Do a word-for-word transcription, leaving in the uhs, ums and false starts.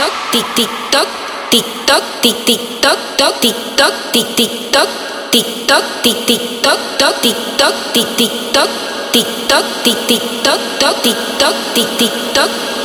tic tic toc, tic toc, tic tic toc, toc tic toc, tic tic toc, tic toc, tic tic toc, toc tic toc, tic tic toc, tic toc, tic tic toc, toc tic toc, tic tic toc.